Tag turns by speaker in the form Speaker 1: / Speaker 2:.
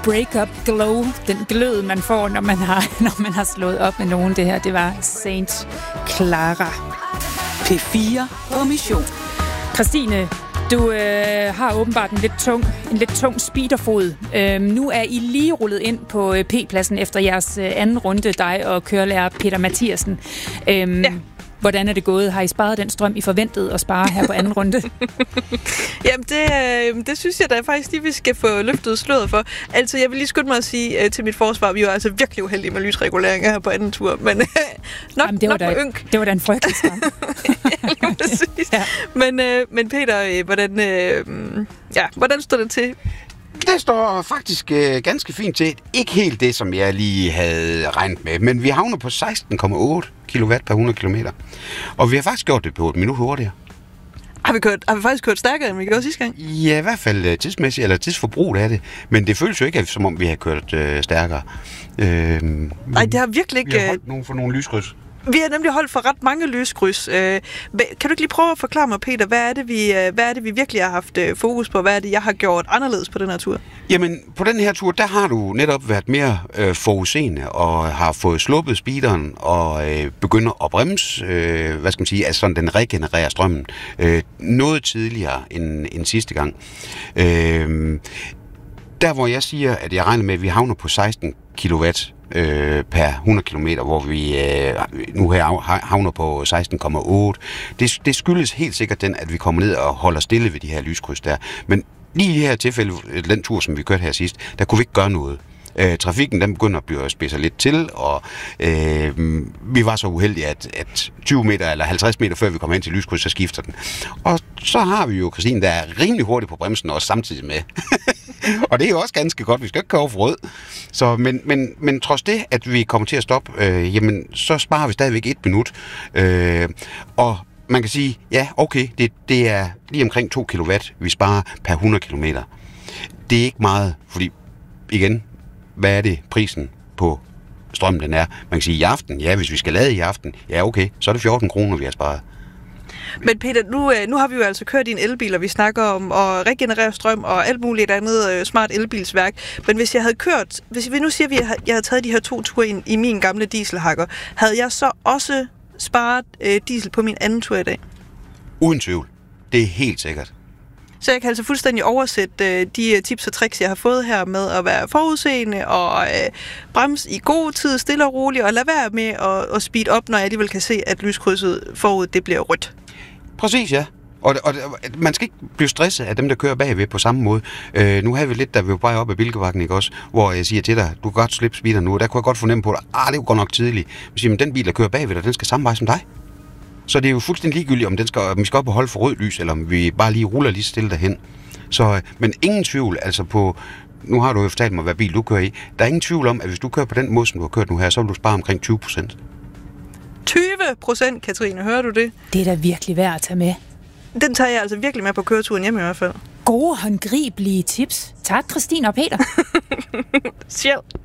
Speaker 1: break-up glow, den glød, man får, når man har slået op med nogen. Det her, det var Saint Clara.
Speaker 2: P4 på mission.
Speaker 1: Christine, du har åbenbart en lidt tung speederfod. Nu er I lige rullet ind på P-pladsen efter jeres anden runde, dig og kørelærer Peter Mathiasen. Ja. Hvordan er det gået? Har I sparet den strøm, I forventede at spare her på anden runde?
Speaker 3: Jamen, det synes jeg da faktisk lige, vi skal få løftet sløret for. Altså, jeg vil lige skynde mig at sige til mit forsvar, vi var altså virkelig uheldige med lysreguleringer her på anden tur, men nok med ynk.
Speaker 1: Det var da en frygtelig skam.
Speaker 3: Ja, præcis. Ja. Men Peter, hvordan står det til?
Speaker 4: Det står faktisk ganske fint til. Ikke helt det, som jeg lige havde regnet med, men vi havner på 16,8 kW per 100 km. Og vi har faktisk gjort det på et minut hurtigere.
Speaker 3: Har vi faktisk kørt stærkere, end vi gjorde sidste gang?
Speaker 4: Ja, i hvert fald tidsmæssigt, eller tidsforbruget af det. Men det føles jo ikke, som om vi har kørt stærkere.
Speaker 3: Nej, det har virkelig ikke...
Speaker 4: Vi har holdt for nogle lyskryds.
Speaker 3: Vi har nemlig holdt for ret mange lyskryds. Kan du ikke lige prøve at forklare mig, Peter, hvad er det, vi virkelig har haft fokus på? Hvad er det, jeg har gjort anderledes på den her tur?
Speaker 4: Jamen, på den her tur, der har du netop været mere forudseende og har fået sluppet speederen og begynder at bremse, altså sådan den regenererer strømmen noget tidligere end sidste gang. Der, hvor jeg siger, at jeg regner med, at vi havner på 16 kW per 100 km, hvor vi nu her havner på 16,8. Det skyldes helt sikkert at vi kommer ned og holder stille ved de her lyskryds der. Men lige i det her tilfælde, den tur, som vi kørte her sidst, der kunne vi ikke gøre noget. Trafikken, den begynder at blive spidset lidt til, og vi var så uheldige, at 20 meter eller 50 meter før vi kom hen til lyskryds, så skifter den. Og så har vi jo Christine, der er rimelig hurtigt på bremsen også samtidig med. Og det er jo også ganske godt, vi skal ikke køre for rød. Så, men trods det, at vi kommer til at stoppe, jamen, så sparer vi stadigvæk 1 minut. Og man kan sige, ja, okay, det er lige omkring 2 kW, vi sparer per 100 km. Det er ikke meget, fordi igen, hvad er det prisen på strømmen den er? Man kan sige i aften, ja, hvis vi skal lade i aften, ja okay, så er det 14 kroner, vi har sparet.
Speaker 3: Men Peter, nu har vi jo altså kørt i en elbil, og vi snakker om at regenerere strøm og alt muligt andet smart elbilsværk. Men hvis vi nu siger, at jeg havde taget de her 2 ture i min gamle dieselhakker, havde jeg så også sparet diesel på min anden tur i dag?
Speaker 4: Uden tvivl. Det er helt sikkert.
Speaker 3: Så jeg kan altså fuldstændig oversætte de tips og tricks, jeg har fået her med at være forudseende og bremse i god tid, stille og roligt, og lade være med at speed op, når jeg alligevel kan se, at lyskrydset forud, det bliver rødt.
Speaker 4: Præcis, ja. Og man skal ikke blive stresset af dem, der kører bagved på samme måde. Nu har vi lidt, da vi var bare op ad Bilkebakken, ikke også? Hvor jeg siger til dig, du kan godt slippe speederen nu, og der kunne jeg godt fornemme på dig, det er jo godt nok tidligt. Jeg siger, men den bil, der kører bagved dig, den skal samme vej som dig. Så det er jo fuldstændig ligegyldigt, om vi skal op og holde for rød lys, eller om vi bare lige ruller lige stille derhen. Så, men ingen tvivl, altså på... Nu har du jo fortalt mig, hvad bil du kører i. Der er ingen tvivl om, at hvis du kører på den måde, som du har kørt nu her, så vil du spare omkring 20%.
Speaker 3: 20%, Katrine, hører du det?
Speaker 1: Det er da virkelig værd at tage med.
Speaker 3: Den tager jeg altså virkelig med på køreturen hjem i hvert fald.
Speaker 1: Gode håndgribelige tips. Tak, Christine og Peter.
Speaker 3: Sjæl.